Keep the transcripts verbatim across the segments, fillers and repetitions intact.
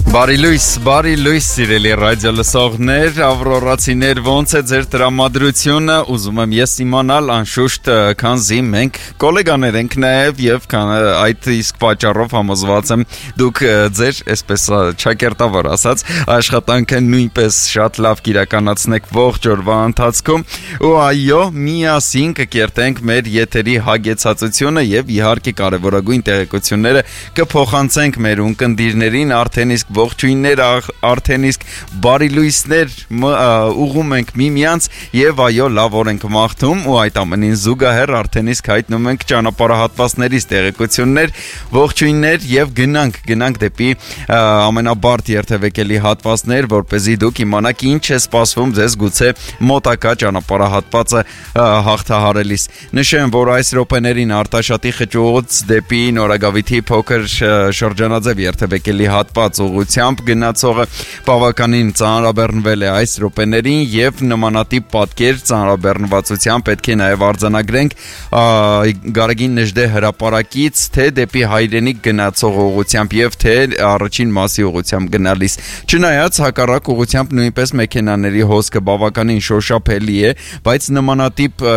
Բարի լույս, բարի լույս, սիրելի ռադիո լսողներ, ավրորացիներ, ոնց է ձեր տրամադրությունը, ուզում եմ ես իմանալ անշուշտ, քանզի մենք կոլեգաներ ենք նաև եւ այդ իսկ պատճառով համոզված եմ դուք ձեր, այսպես ճակերտավոր ասած, աշխատանքը նույնպես շատ լավ կիրականացնեք ողջ օրվա ընթացքում, ու այո, միասին կկերտենք մեր եթերի հագեցածությունը եւ իհարկե կարեւորագույն տեղեկությունները կփոխանցենք մեր ունկնդիրներին, արդեն իսկ ողջույններ, արդեն իսկ բարի լույսներ ուղում ենք միմյանց եւ այո լավ օր ենք մաղթում ու այդ ամենին զուգահեռ արդեն իսկ հայտնում ենք ճանապարհահատվածներից տեղեկություններ, ողջույններ եւ գնանք գնանք դեպի ամենաբարդ երթևեկելի հատվածներ, որպեսզի դուք իմանաք ինչ է սպասվում ձեզ գուցե մոտակա ճանապարհահատվածը հաղթահարելիս։ Նշեմ, որ այս րոպեներին Արտաշատի խճուղուց դեպի Նորագավիթի փոքր շրջանաձև երթևեկելի հատված ուղղությամբ գնացողը բավականին ծանրաբեռնվել է այս րոպեներին եւ նմանատիպ պատկեր ծանրաբեռնվածության պետք է նաեւ արձանագրենք Գարեգին Նժդե հրապարակից թե դեպի Հայրենիք գնացող ուղղությամբ եւ թե առաջին մասի ուղղությամբ գնալիս։ Չնայած հակառակ ուղղությամբ նույնպես մեքենաների հոսքը բավականին շոշափելի է, բայց նմանատիպ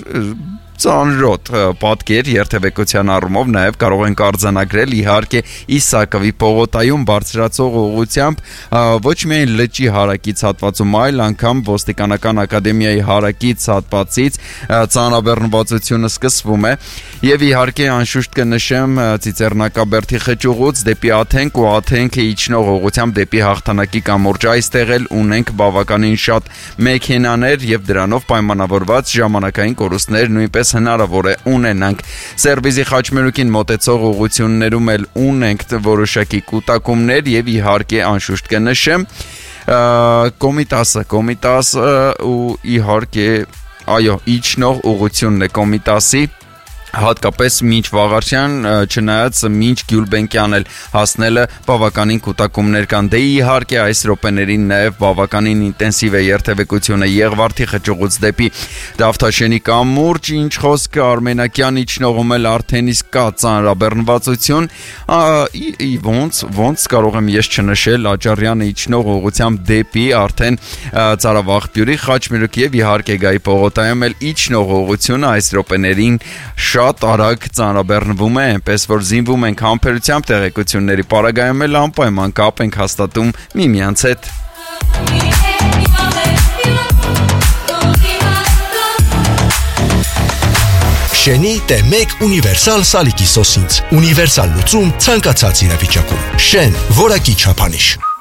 ծանրոտ պատկեր երթևեկության առումով նաև կարող ենք արձանագրել իհարկե Իսակովի պողոտայում բարձրացող ուղղությամբ ոչ միայն լճի հարակից հատվածում, այլ անգամ ոստիկանական ակադեմիայի հարակից հատվածից ծանրաբեռնվածությունը սկսվում է եւ իհարկե անշուշտ կնշեմ Ծիծեռնակաբերդի խճուղուց դեպի Աթենք ու Աթենքը իջնող ուղղությամբ դեպի Հաղթանակի կամուրջ այստեղ էլ ունենք բավականին շատ մեքենաներ եւ դրանով պայմանավորված ժամանակային կորուստներ նույնպես հնարավոր է ունենանք։ Սերվիզի խաչմերուկին մոտեցող ուղղություններում էլ ունենք որոշակի կուտակումներ եւ իհարկե անշուշտ կնշեմ Կոմիտասը, Կոմիտասը ու իհարկե այո, իջնող ուղղությունն է Կոմիտասի հատկապես մինչ Վաղարշյան, չնայած մինչ Գյուլբենկյան էլ հասնելը բավականին կուտակումներ կան։ Դե իհարկե այս րոպեներին նաև բավականին ինտենսիվ է երթևեկությունը Եղվարդի խճուղուց դեպի Դավթաշենի կամուրջ, ինչ խոսքը Արմենակյան իջնողում էլ արդեն իսկ կա ծանրաբեռնվածություն։ Ոնց ոնց կարող եմ ես չնշել Աճարյանը իջնող ուղղությամբ դեպի արդեն Ծարավաղբյուրի խաչմերուկ եւ իհարկե Գայի պողոտայում էլ իջնող ուղղությունը այս րոպեներին շատ արագ ծանրաբեռնվում է, այնպես որ զինվում ենք համբերությամբ տեղեկությունների պարագայում էլ անպայման կապ ենք հաստատում միմյանց հետ։ Շենի Տե մեկ ունիվերսալ սալիկի սոսինց։ Ունիվերսալ լուծում ցանկացած իրավիճակում։ Շեն, որակի չափանիշ։